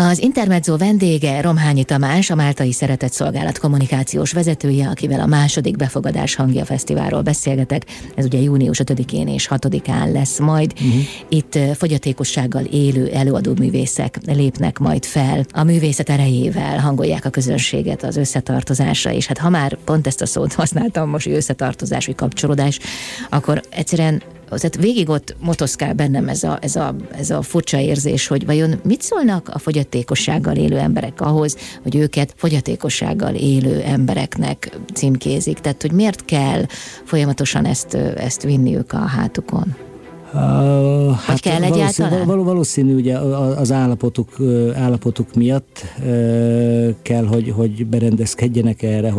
Az Intermezzo vendége Romhányi Tamás, a Máltai Szeretett Szolgálat kommunikációs vezetője, akivel a második Befogadás hangja fesztiválról beszélgetek. Ez ugye június 5-én és 6-án lesz majd. Itt fogyatékossággal élő előadóművészek lépnek majd fel. A művészet erejével hangolják a közönséget az összetartozásra, és hát ha már pont ezt a szót használtam most, hogy összetartozás, vagy kapcsolódás, akkor egyszerűen végig ott motoszkál bennem ez a furcsa érzés, hogy vajon mit szólnak a fogyatékossággal élő emberek ahhoz, hogy őket fogyatékossággal élő embereknek címkézik. Tehát, hogy miért kell folyamatosan ezt vinniük a hátukon? Hát kell egyáltalán? Valószínű, ugye az állapotuk miatt kell, hogy berendezkedjenek erre,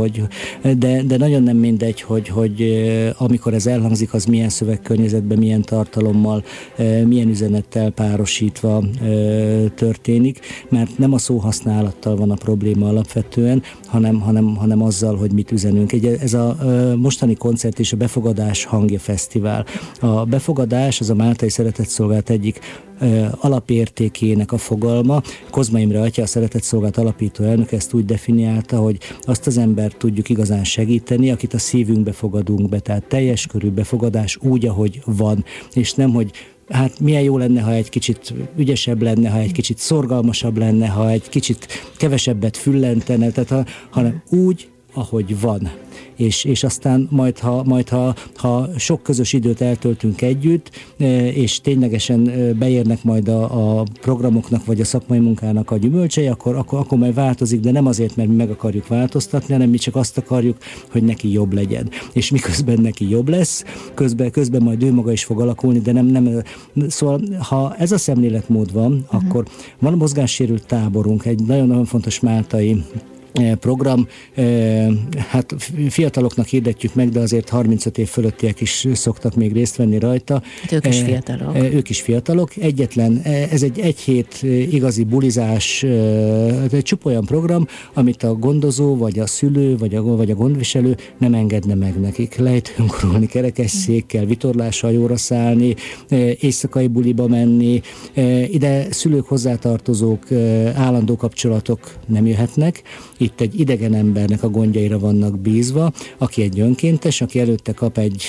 de nagyon nem mindegy, hogy amikor ez elhangzik, az milyen szövegkörnyezetben, milyen tartalommal, milyen üzenettel párosítva történik, mert nem a szóhasználattal van a probléma alapvetően, hanem azzal, hogy mit üzenünk. Ez a mostani koncert és a Befogadás hangja fesztivál. A befogadás az a Máltai Szeretett Szolgálat egyik alapértékének a fogalma. Kozma Imre atya, a Szeretett Szolgálat alapító elnök ezt úgy definiálta, hogy azt az embert tudjuk igazán segíteni, akit a szívünkbe fogadunk be, tehát teljes körű befogadás úgy, ahogy van, és nem, hogy hát milyen jó lenne, ha egy kicsit ügyesebb lenne, ha egy kicsit szorgalmasabb lenne, ha egy kicsit kevesebbet füllentene, tehát hanem úgy, ahogy van. És aztán majd ha sok közös időt eltöltünk együtt, és ténylegesen beérnek majd a programoknak, vagy a szakmai munkának a gyümölcsei, akkor majd változik, de nem azért, mert mi meg akarjuk változtatni, hanem mi csak azt akarjuk, hogy neki jobb legyen. És miközben neki jobb lesz, közben majd ő maga is fog alakulni, de nem. Szóval, ha ez a szemléletmód van, akkor van a mozgássérült táborunk, egy nagyon-nagyon fontos máltai program, hát fiataloknak hirdetjük meg, de azért 35 év fölöttiek is szoktak még részt venni rajta. Hát ők is fiatalok. Ők is fiatalok. Ez egy hét igazi bulizás, egy csupa olyan program, amit a gondozó, vagy a szülő, vagy a gondviselő nem engedne meg nekik. Lehet önkorolni kerekesszékkel, vitorlással jóra szállni, éjszakai buliba menni, ide szülők, hozzátartozók, állandó kapcsolatok nem jöhetnek. Itt egy idegen embernek a gondjaira vannak bízva, aki egy önkéntes, aki előtte kap egy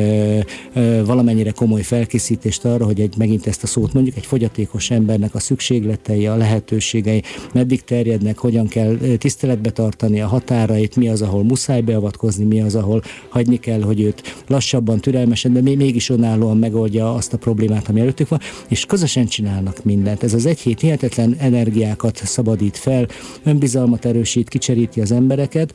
valamennyire komoly felkészítést arra, hogy megint ezt a szót mondjuk, egy fogyatékos embernek a szükségletei, a lehetőségei meddig terjednek, hogyan kell tiszteletbe tartani a határait, mi az, ahol muszáj beavatkozni, mi az, ahol hagyni kell, hogy őt lassabban, türelmesen, de mégis önállóan megoldja azt a problémát, ami előttük van, és közösen csinálnak mindent. Ez az egy hét hihetetlen energiákat szabadít fel, önbizalmat erősít, kicseríti az embereket.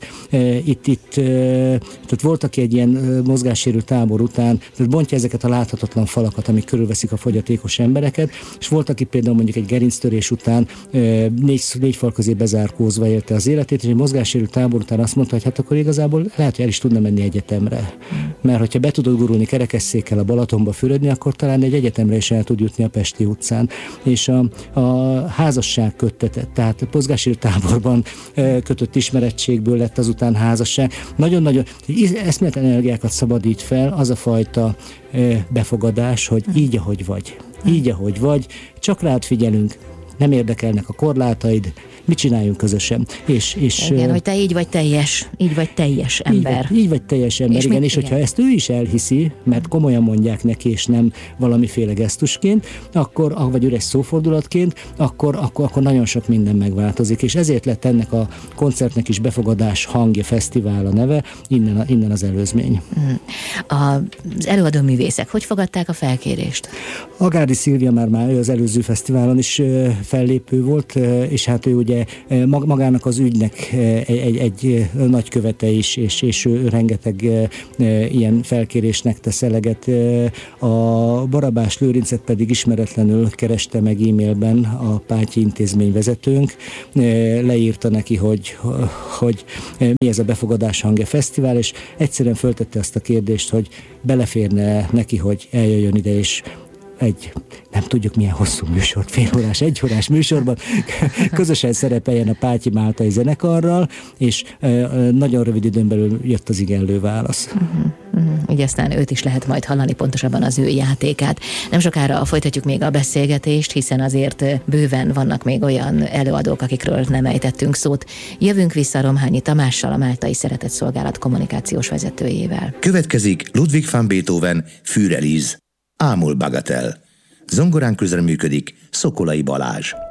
Tehát volt, aki egy ilyen mozgássérült tábor után, tehát bontja ezeket a láthatatlan falakat, amik körülveszik a fogyatékos embereket, és volt, aki például mondjuk egy gerinctörés után négy fal közé bezárkózva élte az életét, és egy mozgássérült tábor után azt mondta, hogy hát akkor igazából lehet, hogy el is tudna menni egyetemre. Mert hogyha be tudod gurulni kerekesszékkel a Balatonba fürödni, akkor talán egy egyetemre is el tud jutni a Pesti utcán. És a házasság köttetett, tehát a mozgássérült táborban kötött ismerettségből lett azután házasság. Nagyon-nagyon eszméletlen energiákat szabadít fel az a fajta befogadás, hogy így, ahogy vagy, csak rád figyelünk, nem érdekelnek a korlátaid, mit csináljunk közösen. Igen, hogy te így vagy teljes ember. Így vagy teljes ember, igen, és hogyha ezt ő is elhiszi, mert komolyan mondják neki, és nem valamiféle gesztusként, vagy üres szófordulatként, akkor nagyon sok minden megváltozik, és ezért lett ennek a koncertnek is Befogadás hangja fesztivál a neve, innen az előzmény. Az előadó művészek hogy fogadták a felkérést? Agárdi Szilvia már az előző fesztiválon is fellépő volt, és hát ő ugye magának az ügynek egy nagykövete is, és ő rengeteg ilyen felkérésnek tesz eleget. A Barabás Lőrincet pedig ismeretlenül kereste meg e-mailben a Pátyi Intézmény vezetőnk, leírta neki, hogy mi ez a Befogadás hangja fesztivál, és egyszerűen föltette azt a kérdést, hogy beleférne neki, hogy eljöjjön ide, és nem tudjuk milyen hosszú műsort, félórás, egyórás műsorban közösen szerepeljen a Pátyi Máltai zenekarral, és nagyon rövid időn belül jött az igenlő válasz. Így aztán őt is lehet majd hallani, pontosabban az ő játékát. Nem sokára folytatjuk még a beszélgetést, hiszen azért bőven vannak még olyan előadók, akikről nem ejtettünk szót. Jövünk vissza Romhányi Tamással, a Máltai Szeretett Szolgálat kommunikációs vezetőjével. Következik Ludwig van Beethoven Für Elise, Ámul Bagatel. Zongorán közreműködik Szokolai Balázs.